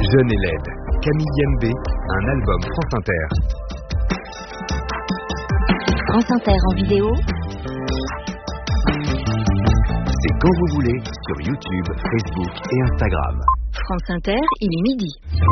Jeune et laide, Camille Yembe, un album France Inter. France Inter en vidéo. C'est quand vous voulez sur YouTube, Facebook et Instagram. France Inter, il est midi.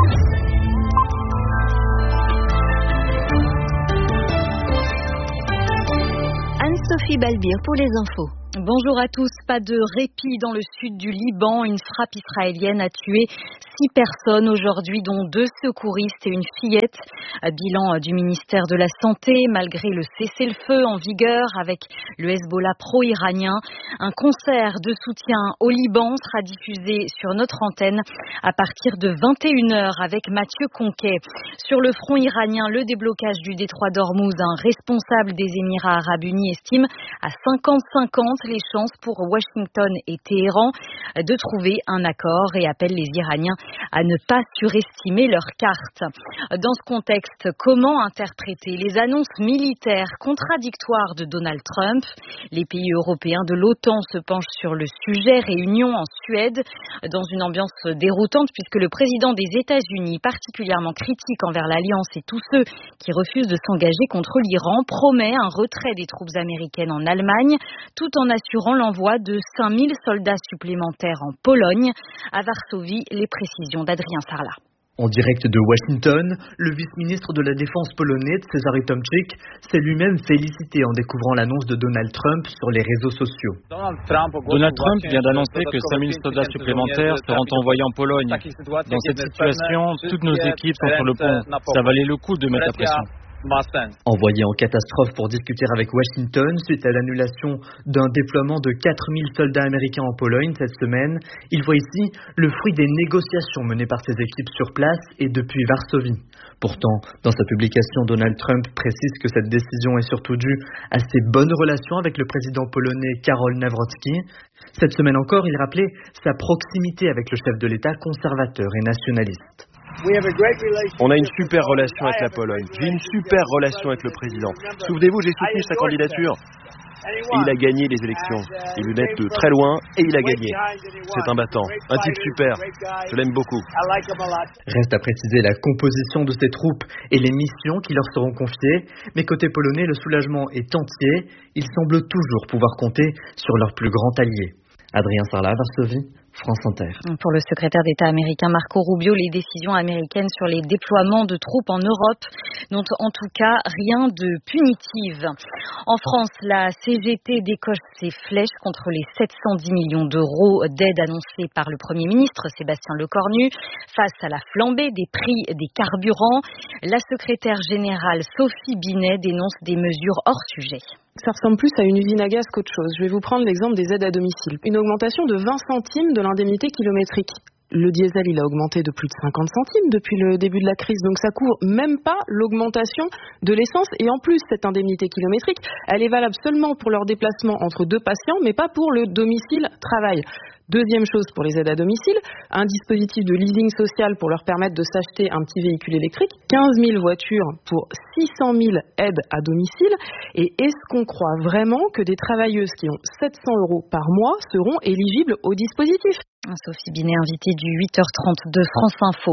Anne-Sophie Balbir pour les infos. Bonjour à tous. Pas de répit dans le sud du Liban. Une frappe israélienne a tué 6 personnes aujourd'hui, dont 2 secouristes et une fillette. Bilan du ministère de la Santé, malgré le cessez-le-feu en vigueur avec le Hezbollah pro-iranien. Un concert de soutien au Liban sera diffusé sur notre antenne à partir de 21h avec Mathieu Conquet. Sur le front iranien, le déblocage du détroit d'Ormuz, un responsable des Émirats arabes unis estime à 50-50 les chances pour Washington et Téhéran de trouver un accord et appelle les Iraniens à ne pas surestimer leurs cartes. Dans ce contexte, comment interpréter les annonces militaires contradictoires de Donald Trump? Les pays européens de l'OTAN se penchent sur le sujet, réunion en Suède, dans une ambiance déroutante puisque le président des États-Unis, particulièrement critique envers l'Alliance et tous ceux qui refusent de s'engager contre l'Iran, promet un retrait des troupes américaines en Allemagne, tout en assurant l'envoi de 5000 soldats supplémentaires en Pologne. À Varsovie, les précisions d'Adrien Sarlat. En direct de Washington, le vice-ministre de la Défense polonais, Cezary Tomczyk, s'est lui-même félicité en découvrant l'annonce de Donald Trump sur les réseaux sociaux. Donald Trump vient d'annoncer que 5000 soldats supplémentaires seront envoyés en Pologne. Dans cette situation, toutes nos équipes sont sur le pont. Ça valait le coup de mettre la pression. Envoyé en catastrophe pour discuter avec Washington suite à l'annulation d'un déploiement de 4000 soldats américains en Pologne cette semaine, il voit ici le fruit des négociations menées par ses équipes sur place et depuis Varsovie. Pourtant, dans sa publication, Donald Trump précise que cette décision est surtout due à ses bonnes relations avec le président polonais Karol Nawrocki. Cette semaine encore, il rappelait sa proximité avec le chef de l'État conservateur et nationaliste. On a une super relation avec la Pologne. J'ai une super relation avec le président. Souvenez-vous, j'ai soutenu sa candidature. Et il a gagné les élections. Il venait de très loin et il a gagné. C'est un battant, un type super. Je l'aime beaucoup. Reste à préciser la composition de ces troupes et les missions qui leur seront confiées. Mais côté polonais, le soulagement est entier. Ils semblent toujours pouvoir compter sur leur plus grand allié. Adrien Sarlat, Varsovie, France Inter. Pour le secrétaire d'État américain Marco Rubio, les décisions américaines sur les déploiements de troupes en Europe n'ont en tout cas rien de punitif. En France, la CGT décoche ses flèches contre les 710 millions d'euros d'aide annoncée par le Premier ministre Sébastien Lecornu face à la flambée des prix des carburants. La secrétaire générale Sophie Binet dénonce des mesures hors sujet. Ça ressemble plus à une usine à gaz qu'autre chose. Je vais vous prendre l'exemple des aides à domicile. Une augmentation de 20 centimes de l'indemnité kilométrique. Le diesel, il a augmenté de plus de 50 centimes depuis le début de la crise. Donc ça couvre même pas l'augmentation de l'essence. Et en plus, cette indemnité kilométrique, elle est valable seulement pour leur déplacement entre 2 patients, mais pas pour le domicile-travail. Deuxième chose pour les aides à domicile, un dispositif de leasing social pour leur permettre de s'acheter un petit véhicule électrique, 15 000 voitures pour 600 000 aides à domicile. Et est-ce qu'on croit vraiment que des travailleuses qui ont 700 € par mois seront éligibles au dispositif ? Sophie Binet, invitée du 8h30 de France Info.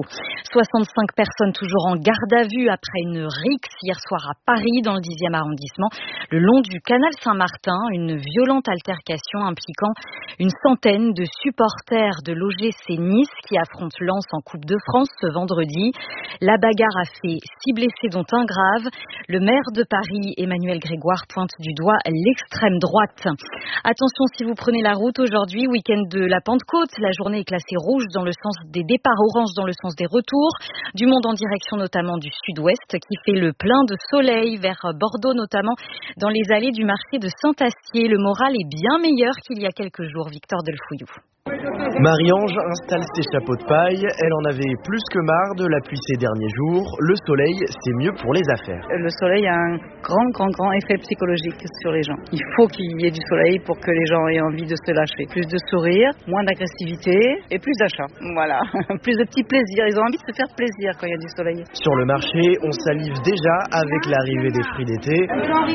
65 personnes toujours en garde à vue après une rixe hier soir à Paris, dans le 10e arrondissement, le long du canal Saint-Martin. Une violente altercation impliquant une centaine de supporters de l'OGC Nice qui affrontent Lens en Coupe de France ce vendredi. La bagarre a fait 6 blessés dont un grave. Le maire de Paris, Emmanuel Grégoire, pointe du doigt l'extrême droite. Attention si vous prenez la route aujourd'hui, week-end de la Pentecôte. La journée est classée rouge dans le sens des départs, orange dans le sens des retours. Du monde en direction notamment du sud-ouest qui fait le plein de soleil vers Bordeaux, notamment dans les allées du marché de Saint-Astier. Le moral est bien meilleur qu'il y a quelques jours. Victor Delfouillou. Marie-Ange installe ses chapeaux de paille. Elle en avait plus que marre de la pluie ces derniers jours. Le soleil, c'est mieux pour les affaires. Le soleil a un grand effet psychologique sur les gens. Il faut qu'il y ait du soleil pour que les gens aient envie de se lâcher. Plus de sourire, moins d'agressivité et plus d'achats. Voilà, plus de petits plaisirs. Ils ont envie de se faire plaisir quand il y a du soleil. Sur le marché, on salive déjà avec l'arrivée des fruits d'été.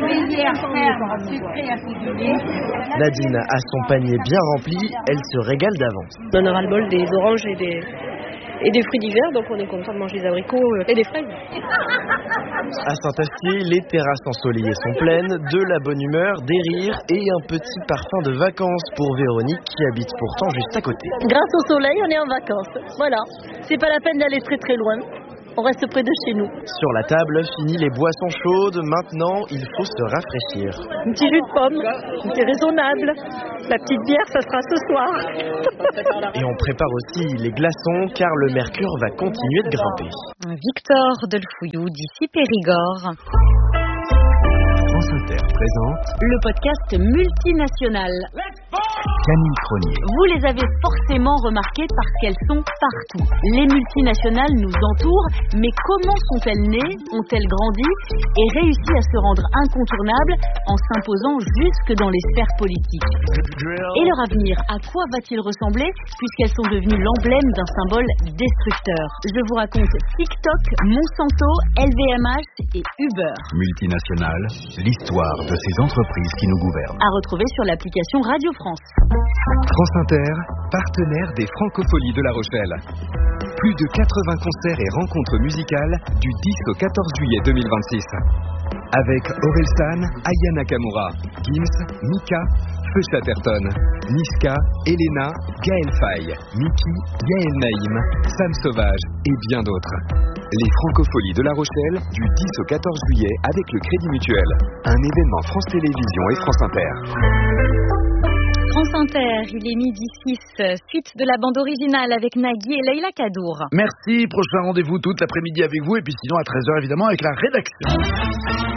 Nadine a son panier bien rempli. Elle se régale d'avance. On en a ras-le-bol des oranges et et des fruits d'hiver, donc on est content de manger des abricots et des fraises. À Saint-Astier, les terrasses ensoleillées sont pleines, de la bonne humeur, des rires et un petit parfum de vacances pour Véronique qui habite pourtant juste à côté. Grâce au soleil, on est en vacances. Voilà, c'est pas la peine d'aller très très loin. On reste près de chez nous. Sur la table, fini les boissons chaudes. Maintenant, il faut se rafraîchir. Un petit jus de pomme, c'est raisonnable. La petite bière, ça sera ce soir. Et on prépare aussi les glaçons car le mercure va continuer de grimper. Victor Delfouillou d'ici Périgord. France Inter présente Le podcast multinational. Camille Cronier. Vous les avez forcément remarquées parce qu'elles sont partout. Les multinationales nous entourent, mais comment sont-elles nées, ont-elles grandi et réussi à se rendre incontournables en s'imposant jusque dans les sphères politiques? Et leur avenir, à quoi va-t-il ressembler puisqu'elles sont devenues l'emblème d'un symbole destructeur? Je vous raconte TikTok, Monsanto, LVMH et Uber. Multinationale, l'histoire de ces entreprises qui nous gouvernent. À retrouver sur l'application Radio France. France Inter, partenaire des Francopholies de La Rochelle. Plus de 80 concerts et rencontres musicales du 10 au 14 juillet 2026. Avec Orelsan, Aya Nakamura, Gims, Mika, Feu Chatterton, Niska, Elena, Gaël Faye, Miki, Yael Naïm, Sam Sauvage et bien d'autres. Les Francopholies de La Rochelle du 10 au 14 juillet avec le Crédit Mutuel. Un événement France Télévisions et France Inter. France Inter, il est midi 6, suite de la bande originale avec Nagui et Leïla Kadour. Merci, prochain rendez-vous toute l'après-midi avec vous et puis sinon à 13h évidemment avec la rédaction.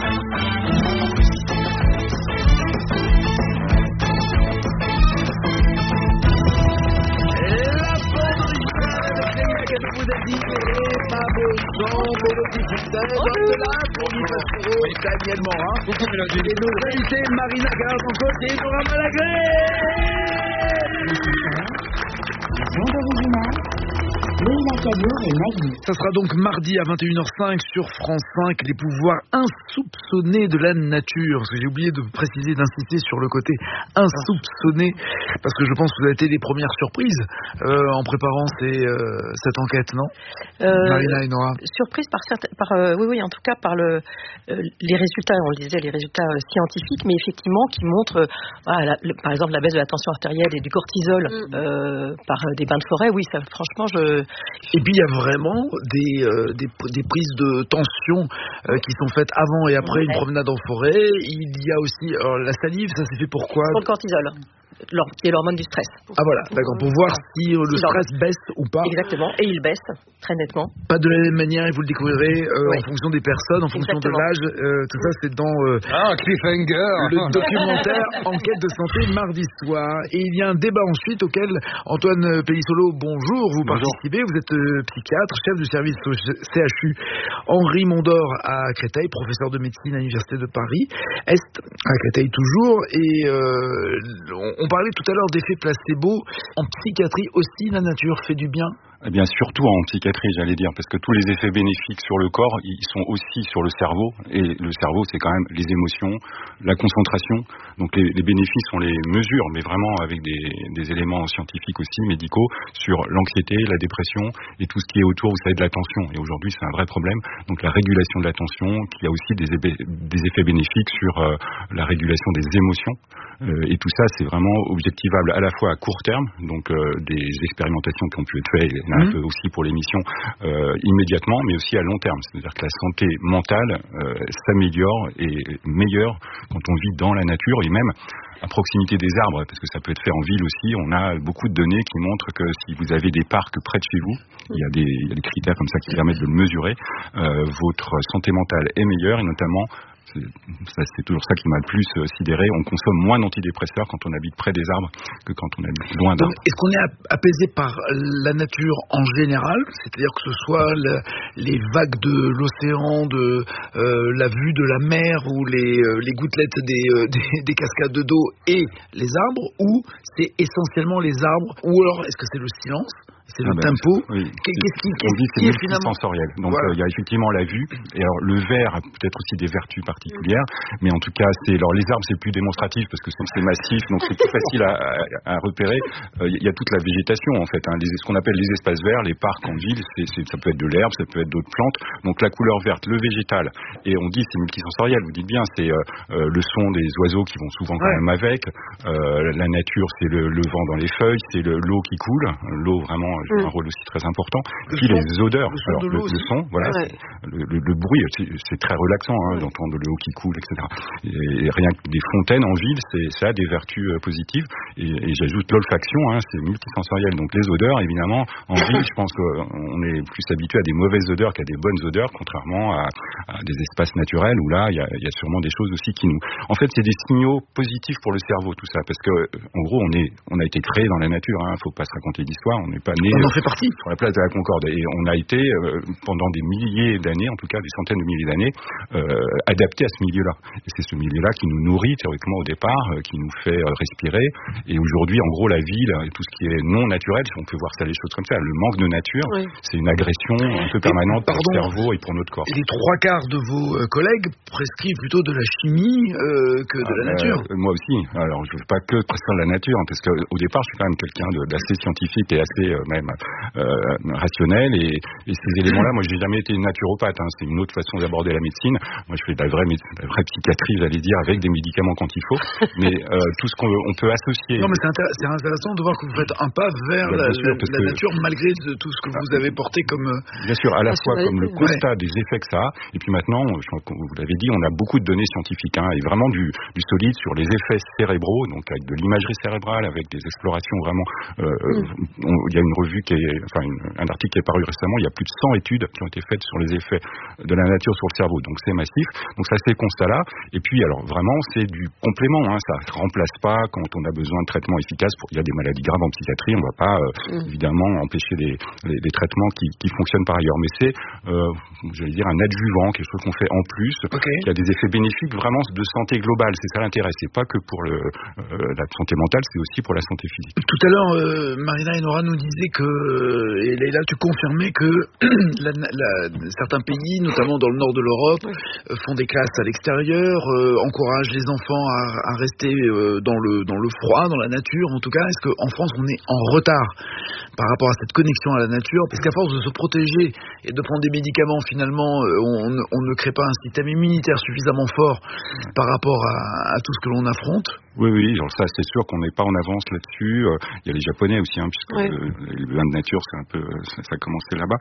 Vous êtes dit, pas besoin, vos petits fidèles, là, pour y passer, Daniel Morin, et nos invités, Marina Garde-Côte et Nora Malagré. Bande originale, Leïla Kadour et Nagui. Ça sera donc mardi à 21h05 sur France 5, les pouvoirs insoupçonnés de la nature. Parce que j'ai oublié de préciser, d'insister sur le côté insoupçonné, parce que je pense que vous avez été les premières surprises en préparant cette enquête, non Marina et Nora. Surprise oui, en tout cas par les résultats, on le disait, les résultats scientifiques, mais effectivement qui montrent, par exemple, la baisse de la tension artérielle et du cortisol par des bains de forêt. Oui, ça, franchement, Et puis il y a vraiment des prises de tension qui sont faites avant et après une promenade en forêt. Il y a aussi la salive, ça c'est fait pour quoi? Pour le cortisol, qui est l'hormone du stress. Ah voilà, d'accord, pour voir si le stress baisse ou pas. Exactement, et il baisse très nettement. Pas de la même manière, et vous le découvrirez en fonction des personnes, en fonction de l'âge. Tout ça c'est dans Cliffhanger, le documentaire Enquête de santé mardi soir. Et il y a un débat ensuite auquel Antoine Pellissolo, bonjour, vous participez. Vous êtes psychiatre, chef du service au CHU Henri Mondor à Créteil, professeur de médecine à l'Université de Paris-Est, à Créteil toujours. Et on parlait tout à l'heure d'effet placebo. En psychiatrie aussi, la nature fait du bien? Eh bien, surtout en psychiatrie, j'allais dire, parce que tous les effets bénéfiques sur le corps, ils sont aussi sur le cerveau. Et le cerveau, c'est quand même les émotions, la concentration. Donc les bénéfices, on les mesure, mais vraiment avec des éléments scientifiques aussi, médicaux, sur l'anxiété, la dépression et tout ce qui est autour, vous savez, de l'attention. Et aujourd'hui, c'est un vrai problème. Donc la régulation de l'attention, qui a aussi des effets bénéfiques sur la régulation des émotions. Et tout ça, c'est vraiment objectivable à la fois à court terme, donc des expérimentations qui ont pu être faites, un peu aussi pour l'émission, immédiatement, mais aussi à long terme. C'est-à-dire que la santé mentale s'améliore et est meilleure quand on vit dans la nature et même à proximité des arbres, parce que ça peut être fait en ville aussi. On a beaucoup de données qui montrent que si vous avez des parcs près de chez vous, il y a des critères comme ça qui permettent de le mesurer, votre santé mentale est meilleure et notamment, c'est toujours ça qui m'a le plus sidéré, on consomme moins d'antidépresseurs quand on habite près des arbres que quand on habite loin d'arbres. Est-ce qu'on est apaisé par la nature en général, c'est-à-dire que ce soit les vagues de l'océan, la vue de la mer ou les gouttelettes des cascades d'eau et les arbres, ou c'est essentiellement les arbres, ou alors est-ce que c'est le silence? c'est le tempo. Oui. Qu'est-ce qui est multisensoriel. Donc il y a effectivement la vue. Et alors le vert a peut-être aussi des vertus particulières, mais en tout cas alors les arbres c'est plus démonstratif parce que c'est massif, donc c'est plus facile à repérer. Il y a toute la végétation en fait, ce qu'on appelle les espaces verts, les parcs en ville, ça peut être de l'herbe, ça peut être d'autres plantes. Donc la couleur verte, le végétal, et on dit c'est multisensoriel. Vous dites bien, c'est le son des oiseaux qui vont souvent quand même avec. La nature, c'est le vent dans les feuilles, c'est l'eau qui coule. L'eau vraiment joue un rôle aussi très important. Puis les odeurs, le son, voilà, le bruit, c'est très relaxant d'entendre l'eau qui coule, etc. Et rien que des fontaines en ville, ça a des vertus positives. Et j'ajoute l'olfaction, c'est multisensoriel. Donc les odeurs, évidemment, en ville, je pense qu'on est plus habitué à des mauvaises odeurs qu'à des bonnes odeurs, contrairement à des espaces naturels où là, il y a sûrement des choses aussi qui nous... En fait, c'est des signaux positifs pour le cerveau, tout ça, parce que en gros, on a été créé dans la nature. Faut pas se raconter d'histoire. On n'est pas né sur la place de la Concorde, et on a été pendant des milliers d'années, en tout cas des centaines de milliers d'années, adapté à ce milieu-là. Et c'est ce milieu-là qui nous nourrit théoriquement au départ, qui nous fait respirer. Et aujourd'hui, en gros, la ville, tout ce qui est non naturel, si on peut voir ça les choses comme ça, le manque de nature, c'est une agression un peu permanente pour le cerveau et pour notre corps. Les 3/4 de vos collègues prescrivent plutôt de la chimie que de la nature. Moi aussi. Alors, je ne veux pas que prescrire de la nature, parce qu'au départ, je suis quand même quelqu'un d'assez scientifique et assez même rationnel. Et ces éléments-là, moi, j'ai jamais été naturopathe. C'est une autre façon d'aborder la médecine. Moi, je fais de la vraie psychiatrie, j'allais dire, avec des médicaments quand il faut. Mais tout ce qu'on peut associer. Non, mais c'est intéressant de voir que vous faites un pas vers la nature, malgré tout ce que vous avez porté comme. Bien sûr, à la fois comme le constat des effets que ça a, et puis maintenant, vous l'avez dit, on a beaucoup de données scientifiques, et vraiment du solide sur les effets cérébraux, donc avec de l'imagerie cérébrale, avec des explorations vraiment. Il y a une revue un article qui est paru récemment, il y a plus de 100 études qui ont été faites sur les effets de la nature sur le cerveau, donc c'est massif. Donc ça, c'est ces constats-là. Et puis, alors vraiment, c'est du complément, ça ne remplace pas quand on a besoin de traitements efficaces. Il y a des maladies graves en psychiatrie, on ne va pas évidemment empêcher des traitements qui fonctionnent par ailleurs, mais c'est, j'allais dire, un adjuvant, quelque chose qu'on fait en plus, qui a des effets bénéfiques vraiment de santé globale. C'est ça l'intérêt, c'est pas que pour la santé mentale, c'est aussi pour la santé physique. Tout à l'heure, Marina et Nora nous disaient que, et Leïla, tu confirmais que certains pays, notamment dans le nord de l'Europe, font des classes à l'extérieur, encouragent les enfants à rester dans le froid, dans la nature. En tout cas, est-ce qu'en France, on est en retard par rapport à cette connexion à la nature? Parce qu'à force de se protéger et de prendre des médicaments, finalement, on ne crée pas un système immunitaire suffisamment fort par rapport à tout ce que l'on affronte. Oui, genre ça, c'est sûr qu'on n'est pas en avance là-dessus. Il y a les Japonais aussi, puisque les bains de nature, c'est un peu, ça a commencé là-bas.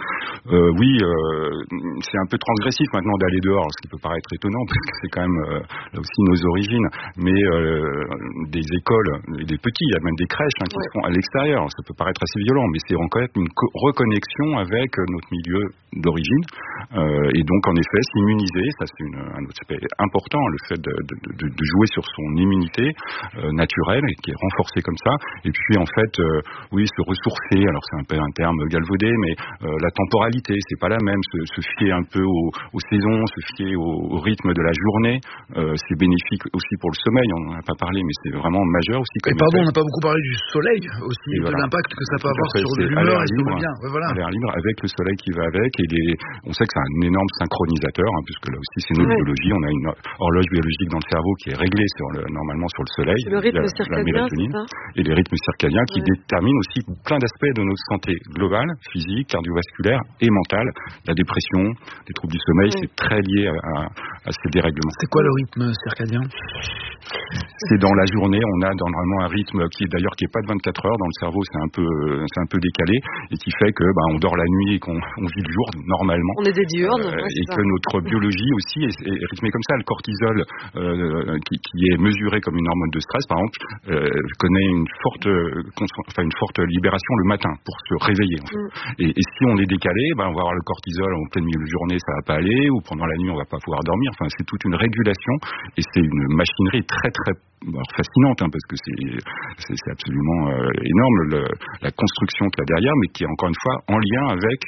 C'est un peu transgressif maintenant d'aller dehors, ce qui peut paraître étonnant, parce que c'est quand même là aussi nos origines. Mais des écoles, des petits, il y a même des crèches qui sont à l'extérieur. Ça peut paraître assez violent, mais c'est encore une reconnexion avec notre milieu d'origine. Et donc, en effet, s'immuniser, ça c'est un autre aspect important, le fait de jouer sur son immunité naturelle et qui est renforcée comme ça. Et puis, en fait, se ressourcer. Alors, c'est un peu un terme galvaudé, mais la temporalité, c'est pas la même. Se fier un peu aux saisons, se fier au rythme de la journée, c'est bénéfique aussi pour le sommeil. On n'en a pas parlé, mais c'est vraiment majeur aussi. Et pardon, on n'a pas beaucoup parlé du soleil aussi, de l'impact que ça peut avoir sur l'humeur et sur le bien. À l'air libre, avec le soleil qui va avec. Et on sait que c'est un énorme synchronisateur, puisque là aussi, c'est notre biologie. On a une horloge biologique dans le cerveau qui est réglée normalement sur le soleil. Le rythme circadien, c'est ça ? Et les rythmes circadiens qui déterminent aussi plein d'aspects de notre santé globale, physique, cardiovasculaire et mentale. La dépression, les troubles du sommeil, c'est très lié à ces dérèglements. C'est quoi le rythme circadien ? C'est dans la journée, on a normalement un rythme qui est d'ailleurs qui est pas de 24 heures dans le cerveau, c'est un peu décalé et qui fait que on dort la nuit et qu'on vit le jour normalement. On est des diurnes. Et que notre biologie aussi est rythmée comme ça. Le cortisol qui est mesuré comme une hormone de stress, par exemple, connaît une forte libération le matin pour se réveiller. En fait. Et si on est décalé, on va avoir le cortisol en pleine milieu de journée, ça va pas aller, ou pendant la nuit on va pas pouvoir dormir. Enfin, c'est toute une régulation et c'est une machinerie très très fascinante parce que c'est absolument énorme la construction qu'il y a derrière, mais qui est encore une fois en lien avec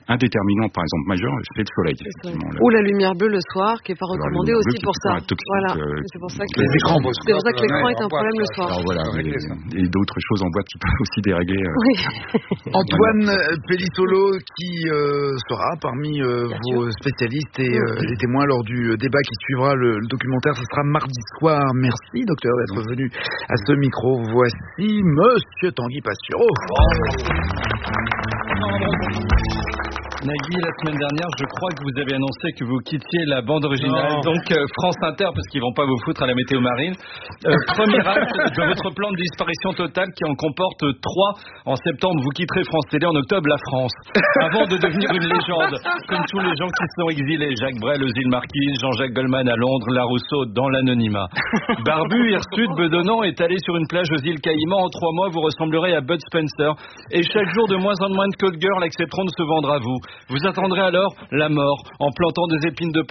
un déterminant, par exemple, majeur, c'est le soleil. Ou la lumière bleue le soir, qui n'est pas recommandée aussi pour ça. Voilà. C'est pour ça que l'écran est un problème le soir. Alors voilà, et d'autres choses en boîte qui peuvent aussi dérégler. Oui. Antoine Pellissolo qui sera parmi vos spécialistes et les témoins lors du débat qui suivra le documentaire. Ce sera mardi soir. Merci docteur d'être venu à ce micro. Voici Monsieur Tanguy Pastureau. Nagui, la semaine dernière, je crois que vous avez annoncé que vous quittiez la bande originale, donc France Inter, parce qu'ils vont pas vous foutre à la météo marine. Premier acte de votre plan de disparition totale qui en comporte 3. En septembre, vous quitterez France Télé, en octobre, la France. Avant de devenir une légende, comme tous les gens qui se sont exilés. Jacques Brel aux îles Marquises, Jean-Jacques Goldman à Londres, Larousseau dans l'anonymat. Barbu, hirsute, bedonnant, étalé sur une plage aux îles Caïmans, en 3 mois, vous ressemblerez à Bud Spencer. Et chaque jour, de moins en moins de code girls accepteront de se vendre à vous. Vous attendrez alors la mort en plantant des épines de